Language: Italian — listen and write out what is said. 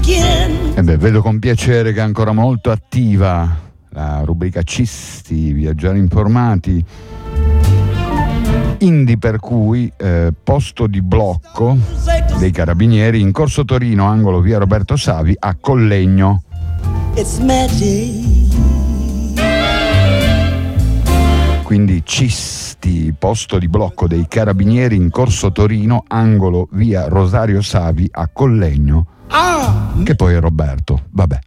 E vedo con piacere che è ancora molto attiva la rubrica Cisti, viaggiare informati. Indi per cui posto di blocco dei carabinieri in Corso Torino, angolo via Roberto Savi a Collegno. Quindi Cisti, posto di blocco dei carabinieri in Corso Torino, angolo via Rosario Savi a Collegno, che poi è Roberto, vabbè.